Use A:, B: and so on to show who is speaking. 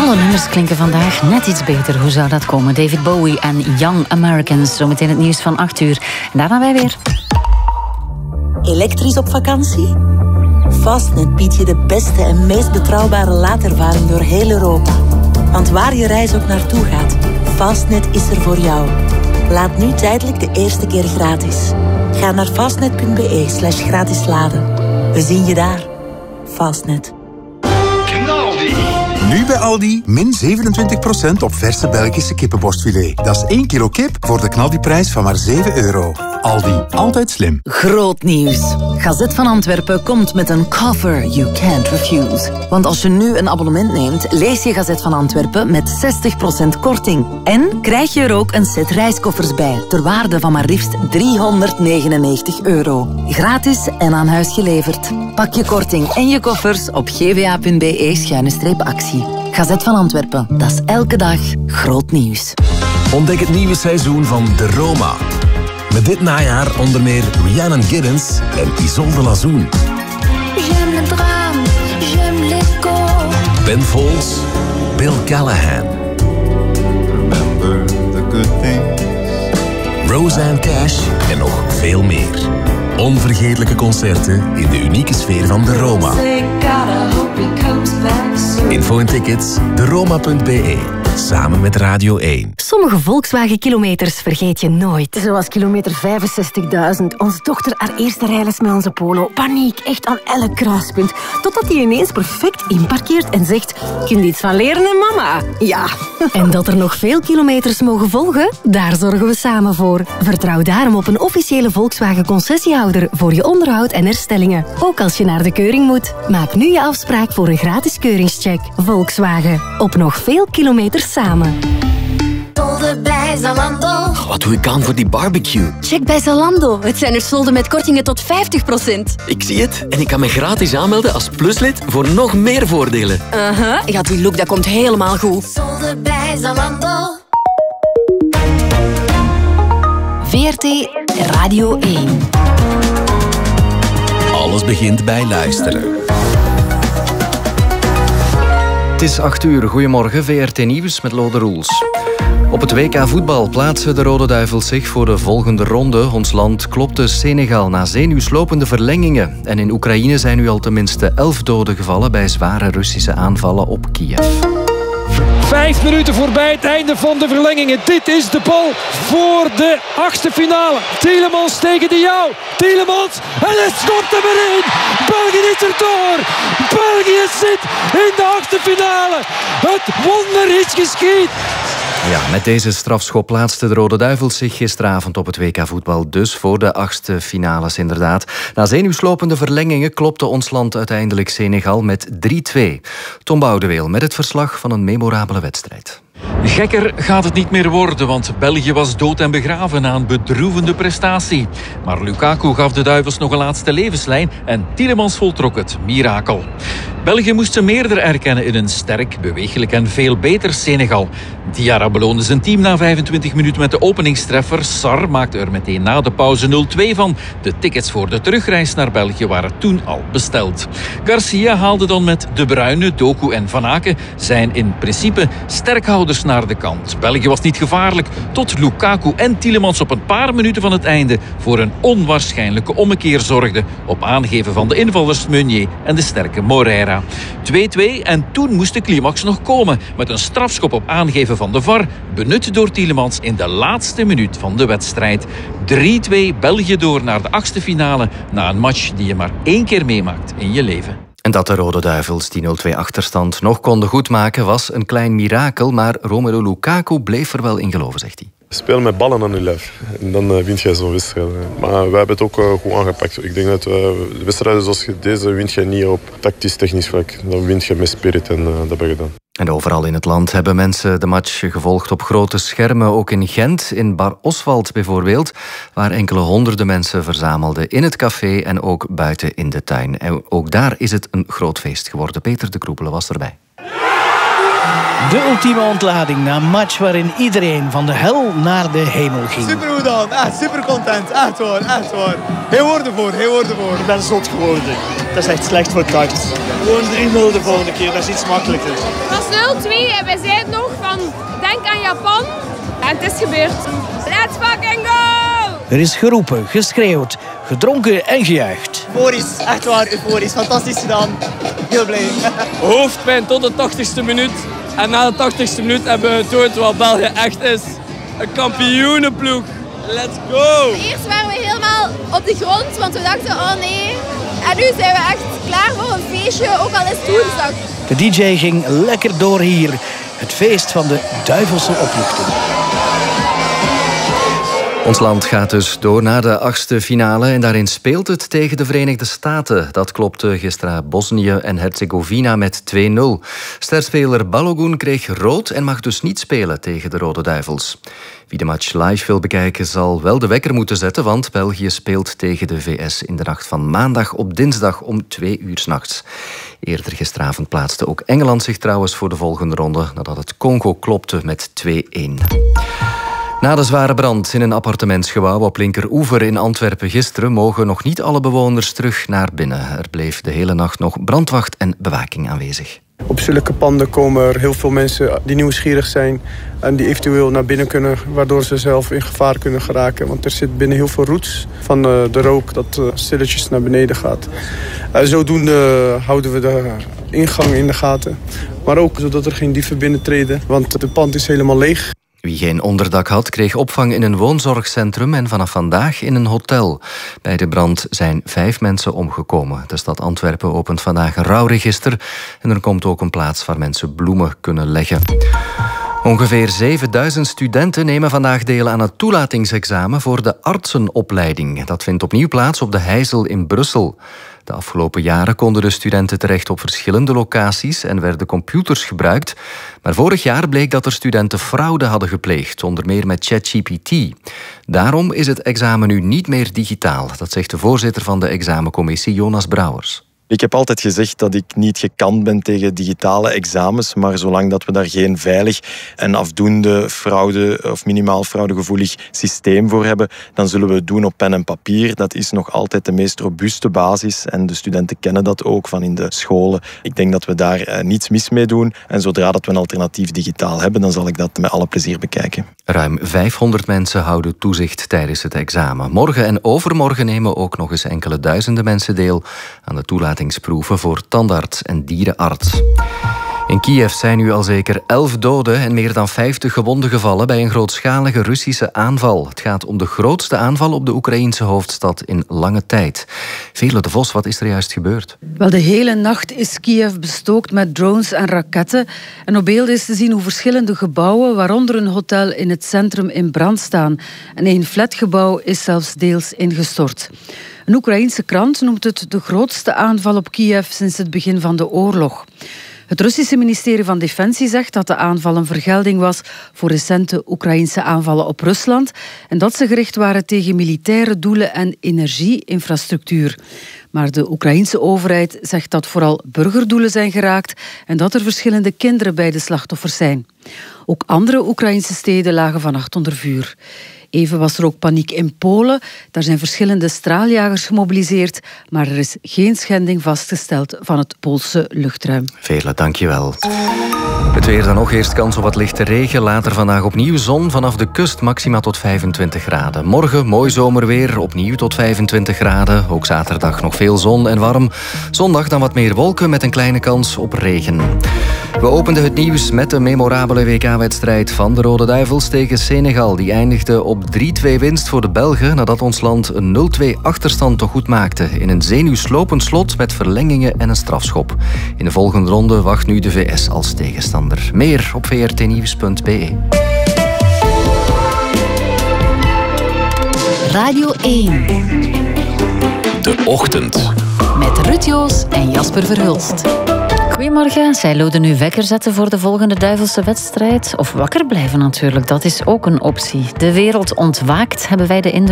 A: Alle nummers klinken vandaag net iets beter. Hoe zou dat komen? David Bowie en Young Americans. Zometeen het nieuws van 8 uur. En daarna wij weer.
B: Elektrisch op vakantie? Fastnet biedt je de beste en meest betrouwbare laadervaring door heel Europa. Want waar je reis ook naartoe gaat, Fastnet is er voor jou. Laat nu tijdelijk de eerste keer gratis. Ga naar fastnet.be/gratis laden. We zien je daar. Fastnet.
C: Nu bij Aldi, min 27% op verse Belgische kippenborstfilet. Dat is 1 kilo kip voor de knaldiprijs van maar €7. Aldi, altijd slim.
D: Groot nieuws. Gazet van Antwerpen komt met een cover you can't refuse. Want als je nu een abonnement neemt, lees je Gazet van Antwerpen met 60% korting. En krijg je er ook een set reiskoffers bij, ter waarde van maar liefst €399. Gratis en aan huis geleverd. Pak je korting en je koffers op gva.be/actie. Gazet van Antwerpen, dat is elke dag groot nieuws.
E: Ontdek het nieuwe seizoen van De Roma. Met dit najaar onder meer Rhiannon Giddens en Isolde Lazoen.
F: J'aime le drame, j'aime l'écho.
E: Ben Folds, Bill Callahan.
G: Remember the good things.
E: Roseanne Cash en nog veel meer. Onvergetelijke concerten in de unieke sfeer van De Roma. Info en tickets, deroma.be. Samen met Radio 1.
H: Sommige Volkswagen-kilometers vergeet je nooit. Zoals kilometer 65.000. Onze dochter haar eerste rijles met onze Polo. Paniek, echt aan elk kruispunt. Totdat hij ineens perfect inparkeert en zegt... Kun je iets van leren, hè, mama? Ja. En dat er nog veel kilometers mogen volgen? Daar zorgen we samen voor. Vertrouw daarom op een officiële Volkswagen-concessiehouder voor je onderhoud en herstellingen. Ook als je naar de keuring moet. Maak nu je afspraak voor een gratis keuringscheck. Volkswagen. Op nog veel kilometers samen.
F: Solden bij Zalando.
I: Wat doe ik aan voor die barbecue?
H: Check bij Zalando. Het zijn er solden met kortingen tot 50%.
I: Ik zie het en ik kan me gratis aanmelden als pluslid voor nog meer voordelen.
H: Ja, die look dat komt helemaal goed.
F: Solden bij Zalando.
A: VRT Radio 1.
E: Alles begint bij luisteren.
J: Het is 8 uur. Goedemorgen, VRT Nieuws met Lode Roels. Op het WK voetbal plaatsen de Rode Duivels zich voor de volgende ronde. Ons land klopte Senegal na zenuwslopende verlengingen. En in Oekraïne zijn nu al tenminste 11 doden gevallen bij zware Russische aanvallen op Kiev.
K: 5 minuten voorbij het einde van de verlengingen. Dit is de bal voor de 8e finale. Tielemans tegen de jou. Tielemans. En het stopt hem erin. België is er door. België zit in de 8e finale. Het wonder is geschied.
J: Ja, met deze strafschop plaatsten de Rode Duivels zich gisteravond op het WK voetbal dus voor de 8e finales inderdaad. Na zenuwslopende verlengingen klopte ons land uiteindelijk Senegal met 3-2. Tom Boudeweel met het verslag van een memorabele wedstrijd.
L: Gekker gaat het niet meer worden, want België was dood en begraven na een bedroevende prestatie. Maar Lukaku gaf de Duivels nog een laatste levenslijn en Tielemans voltrok het mirakel. België moest ze meerder erkennen in een sterk, bewegelijk en veel beter Senegal. Diarra beloonde zijn team na 25 minuten met de openingstreffer. Sarr maakte er meteen na de pauze 0-2 van. De tickets voor de terugreis naar België waren toen al besteld. Garcia haalde dan met De Bruyne, Doku en Van Aken zijn in principe sterkhouders naar de kant. België was niet gevaarlijk tot Lukaku en Tielemans op een paar minuten van het einde voor een onwaarschijnlijke ommekeer zorgden op aangeven van de invallers Meunier en de sterke Moreira. 2-2 en toen moest de climax nog komen met een strafschop op aangeven van de VAR, benut door Tielemans in de laatste minuut van de wedstrijd. 3-2 België door naar de 8e finale na een match die je maar 1 keer meemaakt in je leven.
J: En dat de Rode Duivels die 0-2 achterstand nog konden goedmaken was een klein mirakel, maar Romelu Lukaku bleef er wel in geloven, zegt hij.
M: Speel met ballen aan je lijf. En dan wint je zo'n wedstrijd. Maar wij hebben het ook goed aangepakt. Ik denk dat wedstrijden zoals deze wint je niet op tactisch-technisch vlak. Dan wint je met spirit en dat hebben we gedaan.
J: En overal in het land hebben mensen de match gevolgd op grote schermen. Ook in Gent, in Bar Oswald bijvoorbeeld, waar enkele honderden mensen verzamelden in het café en ook buiten in de tuin. En ook daar is het een groot feest geworden. Peter de Kroepelen was erbij.
N: De ultieme ontlading na een match waarin iedereen van de hel naar de hemel ging.
O: Super goed dan, super content, echt waar. Heel woorden voor.
P: Ik ben zot geworden. Dat is echt slecht voor het hart.
O: Gewoon 3-0 de volgende keer, dat is iets makkelijker.
P: Het was 0-2 en wij zeiden nog van denk aan Japan. En het is gebeurd. Let's fucking go!
N: Er is geroepen, geschreeuwd, gedronken en gejuicht.
O: Euforisch, echt waar, euforisch. Fantastisch gedaan. Heel blij.
Q: Hoofdpijn tot de 80ste minuut. En na de 80ste minuut hebben we getoond wat België echt is. Een kampioenenploeg. Let's go!
P: Eerst waren we helemaal op de grond, want we dachten, oh nee. En nu zijn we echt klaar voor een feestje, ook al is het woensdag.
N: De DJ ging lekker door hier. Het feest van de duivelse opluchting.
J: Ons land gaat dus door naar de 8e finale en daarin speelt het tegen de Verenigde Staten. Dat klopte gisteren Bosnië en Herzegovina met 2-0. Sterspeler Balogun kreeg rood en mag dus niet spelen tegen de Rode Duivels. Wie de match live wil bekijken zal wel de wekker moeten zetten, want België speelt tegen de VS in de nacht van maandag op dinsdag om 2 uur 's nachts. Eerder gisteravond plaatste ook Engeland zich trouwens voor de volgende ronde nadat het Congo klopte met 2-1. Na de zware brand in een appartementsgebouw op Linkeroever in Antwerpen gisteren mogen nog niet alle bewoners terug naar binnen. Er bleef de hele nacht nog brandwacht en bewaking aanwezig.
R: Op zulke panden komen er heel veel mensen die nieuwsgierig zijn en die eventueel naar binnen kunnen, waardoor ze zelf in gevaar kunnen geraken. Want er zit binnen heel veel roots van de rook dat stilletjes naar beneden gaat. Zodoende houden we de ingang in de gaten. Maar ook zodat er geen dieven binnentreden, want het pand is helemaal leeg.
J: Wie geen onderdak had, kreeg opvang in een woonzorgcentrum en vanaf vandaag in een hotel. Bij de brand zijn 5 mensen omgekomen. De stad Antwerpen opent vandaag een rouwregister en er komt ook een plaats waar mensen bloemen kunnen leggen. Ongeveer 7000 studenten nemen vandaag deel aan het toelatingsexamen voor de artsenopleiding. Dat vindt opnieuw plaats op de Heijzel in Brussel. De afgelopen jaren konden de studenten terecht op verschillende locaties en werden computers gebruikt. Maar vorig jaar bleek dat er studenten fraude hadden gepleegd, onder meer met ChatGPT. Daarom is het examen nu niet meer digitaal. Dat zegt de voorzitter van de examencommissie, Jonas Brouwers.
S: Ik heb altijd gezegd dat ik niet gekant ben tegen digitale examens, maar zolang dat we daar geen veilig en afdoende fraude of minimaal fraudegevoelig systeem voor hebben, dan zullen we het doen op pen en papier. Dat is nog altijd de meest robuuste basis en de studenten kennen dat ook van in de scholen. Ik denk dat we daar niets mis mee doen en zodra dat we een alternatief digitaal hebben, dan zal ik dat met alle plezier bekijken.
J: Ruim 500 mensen houden toezicht tijdens het examen. Morgen en overmorgen nemen ook nog eens enkele duizenden mensen deel aan de toelatingsproeven voor tandarts en dierenarts. In Kiev zijn nu al zeker 11 doden en meer dan 50 gewonden gevallen bij een grootschalige Russische aanval. Het gaat om de grootste aanval op de Oekraïense hoofdstad in lange tijd. Veerle de Vos, wat is er juist gebeurd?
T: Wel, de hele nacht is Kiev bestookt met drones en raketten. En op beelden is te zien hoe verschillende gebouwen, waaronder een hotel in het centrum, in brand staan. En een flatgebouw is zelfs deels ingestort. Een Oekraïense krant noemt het de grootste aanval op Kiev sinds het begin van de oorlog. Het Russische ministerie van Defensie zegt dat de aanval een vergelding was voor recente Oekraïense aanvallen op Rusland en dat ze gericht waren tegen militaire doelen en energieinfrastructuur. Maar de Oekraïense overheid zegt dat vooral burgerdoelen zijn geraakt en dat er verschillende kinderen bij de slachtoffers zijn. Ook andere Oekraïnse steden lagen vannacht onder vuur. Even was er ook paniek in Polen. Daar zijn verschillende straaljagers gemobiliseerd, maar er is geen schending vastgesteld van het Poolse luchtruim.
J: Veerle, dankjewel. Het weer dan nog. Eerst kans op wat lichte regen. Later vandaag opnieuw zon. Vanaf de kust maxima tot 25 graden. Morgen mooi zomerweer. Opnieuw tot 25 graden. Ook zaterdag nog veel zon en warm. Zondag dan wat meer wolken met een kleine kans op regen. We openden het nieuws met de memorabele WK-wedstrijd van de Rode Duivels tegen Senegal. Die eindigde op 3-2 winst voor de Belgen nadat ons land een 0-2 achterstand te goed maakte. In een zenuwslopend slot met verlengingen en een strafschop. In de volgende ronde wacht nu de VS als tegenstander. Meer op vrtnieuws.be.
A: Radio 1.
E: De Ochtend.
A: Met Ruud Joos en Jasper Verhulst. Goedemorgen. Zij loden nu wekker zetten voor de volgende duivelse wedstrijd. Of wakker blijven natuurlijk, dat is ook een optie. De wereld ontwaakt, hebben wij de indruk.